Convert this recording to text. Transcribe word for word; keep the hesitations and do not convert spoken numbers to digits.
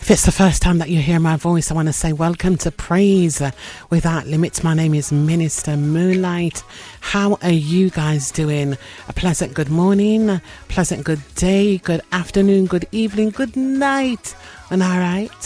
If it's the first time that you hear my voice, I want to say welcome to Praise Without Limits. My name is Minister Moonlight. How are you guys doing? A pleasant good morning, pleasant good day, good afternoon, good evening, good night. And all right.